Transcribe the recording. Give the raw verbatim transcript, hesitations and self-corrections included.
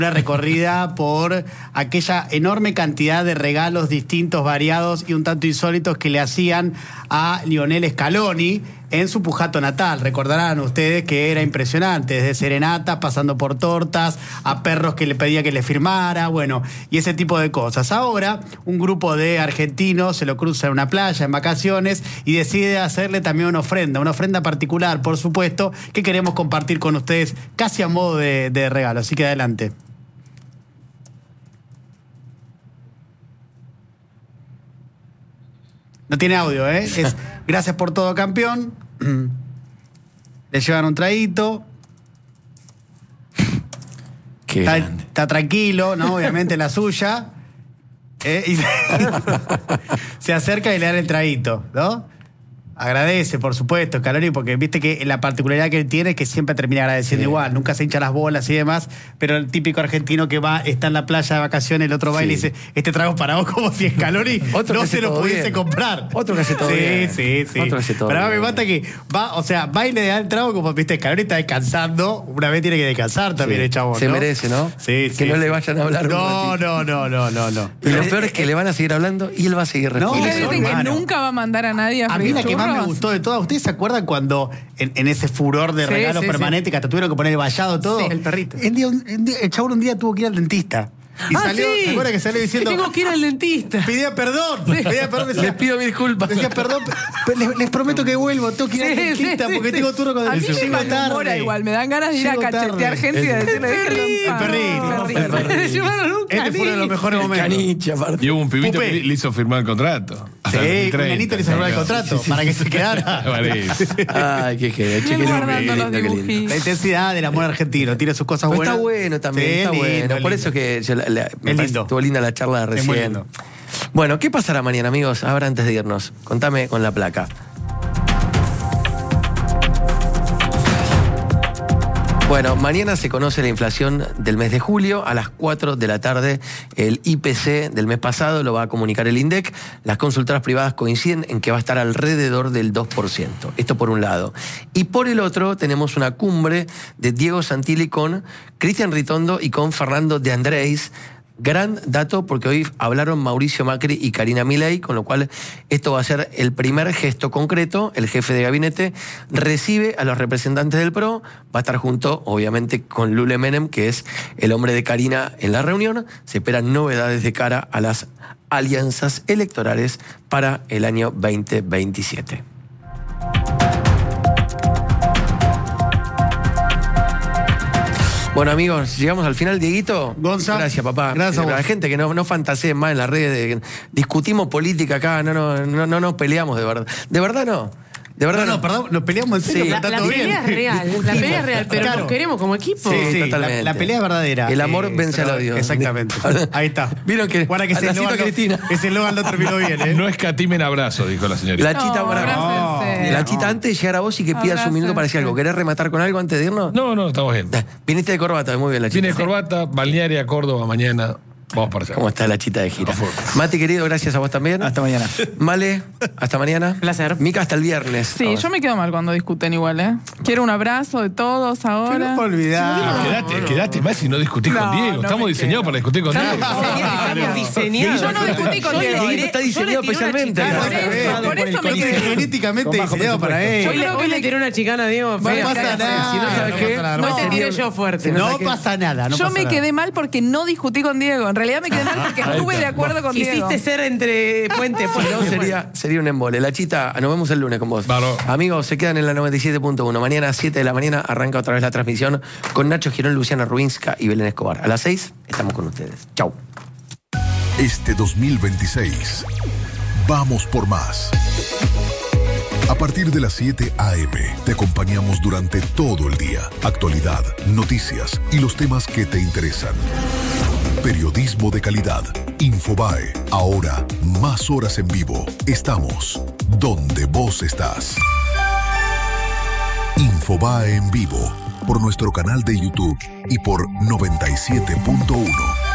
Una recorrida por aquella enorme cantidad de regalos distintos, variados y un tanto insólitos que le hacían a Lionel Scaloni en su pujato natal. Recordarán ustedes que era impresionante, desde serenatas, pasando por tortas, a perros que le pedía que le firmara, bueno, y ese tipo de cosas. Ahora, un grupo de argentinos se lo cruza en una playa, en vacaciones, y decide hacerle también una ofrenda, una ofrenda particular, por supuesto, que queremos compartir con ustedes casi a modo de, de regalo. Así que adelante. No tiene audio, ¿eh? Es gracias por todo, campeón. Le llevan un traguito. Qué está, grande. Está tranquilo, ¿no? Obviamente la suya. ¿eh? Y se acerca y le dan el traguito, ¿no? Agradece, por supuesto, Scaloni, porque viste que la particularidad que él tiene es que siempre termina agradeciendo, sí, igual, nunca se hincha las bolas y demás, pero el típico argentino que va, está en la playa de vacaciones, el otro va, sí, y le dice, este trago es para vos, como si Scaloni no se lo pudiese bien. comprar. Otro que hace todo sí, bien. Sí, sí, sí. Otro que hace todo pero bien. me mata que va, o sea, va y le da el trago como, viste, Scaloni está descansando, una vez tiene que descansar también, sí, el chabón, se ¿no? merece, ¿no? Sí, que sí, no sí. le vayan a hablar. No, no, no, no, no, no. Y lo peor es que le van a seguir hablando y él va a seguir respondiendo. Ustedes dicen que hermano. nunca va a mandar a nadie a A mí freír la que más me churros. gustó de todas, ¿ustedes se acuerdan cuando en, en ese furor de Sí, regalos sí, permanentes sí. que hasta tuvieron que poner el vallado todo? Sí, el el perrito. El, día, un día, el chabón un día tuvo que ir al dentista. Y ah, salió, sí. ¿se acuerdan que salió diciendo? Tengo que ir al dentista. Pedía perdón. Pedía perdón. Decía, Les pido mil disculpas. Decía perdón. Pero les, les prometo que vuelvo. Tengo que ir al Sí, dentista sí, porque sí. tengo turno con A el mí me llego malhumora tarde. igual. Me dan ganas de ir Llego a cachetear tarde. gente y a decirle El perrito. El perrito. Llevaron un Este fue uno de los mejores momentos. Caniche, aparte. Y hubo un pibito Pupé. que le hizo firmar el contrato. Sí, un nenito le hizo firmar el contrato para que se quedara. Ay, qué genial. Che, qué Bien lindo, guardando qué los lindo, qué lindo. dibujitos. La intensidad del amor argentino tiene sus cosas Pero buenas. está bueno también, Sí, está lindo, bueno. Por lindo. eso que yo la- la- me Es parece- lindo. estuvo linda la charla de Es recién. muy lindo. Bueno, ¿qué pasará mañana, amigos? Ahora antes de irnos, contame con la placa. Bueno, mañana se conoce la inflación del mes de julio a las cuatro de la tarde. El I P C del mes pasado lo va a comunicar el INDEC. Las consultoras privadas coinciden en que va a estar alrededor del dos por ciento. Esto por un lado. Y por el otro tenemos una cumbre de Diego Santilli con Cristian Ritondo y con Fernando de Andrés. Gran dato porque hoy hablaron Mauricio Macri y Karina Milei, con lo cual esto va a ser el primer gesto concreto. El jefe de gabinete recibe a los representantes del P R O, va a estar junto, obviamente, con Lule Menem, que es el hombre de Karina en la reunión. Se esperan novedades de cara a las alianzas electorales para el año veinte veintisiete. Bueno, amigos, llegamos al final, Dieguito. Gonza. Gracias, papá. Gracias a a vos. la gente que no, no fantasee más en las redes. De, discutimos política acá, no, no, no, no nos peleamos de verdad. De verdad no. De verdad No, no. no, perdón, nos peleamos en serio, Sí. pero La, está la todo pelea bien. es real, la pelea es real, pero Claro. nos queremos como equipo. Sí, sí, totalmente. La, la pelea es verdadera. El amor Eh, vence al pero- odio. Exactamente. Ahí está. Vieron que Guarda que ese la cita eslogan no- Cristina. ese eslogan no terminó bien, ¿eh? No escatimen abrazos, dijo la señorita. La chita, No, para abrácense. La chita, antes de llegar a vos y que pidas un minuto para decir algo. ¿Querés rematar con algo antes de irnos? No, no, estamos bien. Da, Viniste de corbata, muy bien la chita. Tiene corbata, balnearia, Córdoba, mañana. Vamos para allá. ¿Cómo está la chita de gira? A full. Mati, querido, gracias a vos también. Hasta mañana. Male, hasta mañana. Placer. Mica, hasta el viernes. Sí, Vamos. yo me quedo mal cuando discuten igual, ¿eh? Quiero un abrazo de todos Pero ahora. no puedo olvidar. Quedate, quedate más si no discutís No, con Diego. no Estamos me diseñados quedo. para discutir con Diego. Estamos diseñados. Yo no discutí con Diego. Dieguito está diseñado especialmente. Por eso, por eso me quedo. Genéticamente diseñado para él. Hoy le, hoy le tiré una chicana a Diego. No fea. pasa nada. Si no sabes no qué, pasa nada, No pasa te nada. tiré yo fuerte. No pasa nada. No Yo pasa me nada. quedé mal porque no discutí con Diego. En realidad me quedé mal porque estuve de acuerdo con Diego. Quisiste ser entre puente, Si puente. no, sería, sería un embole. La chita, nos vemos el lunes con vos. Bárbaro. Amigos, se quedan en la noventa y siete punto uno. Mañana a siete de la mañana arranca otra vez la transmisión con Nacho Girón, Luciana Rubinska y Belén Escobar. A las seis estamos con ustedes. Chau. Este dos mil veintiséis, vamos por más. A partir de las siete a eme te acompañamos durante todo el día. Actualidad, noticias y los temas que te interesan. Periodismo de calidad. Infobae. Ahora, más horas en vivo. Estamos donde vos estás. Infobae en vivo. Por nuestro canal de YouTube y por noventa y siete punto uno.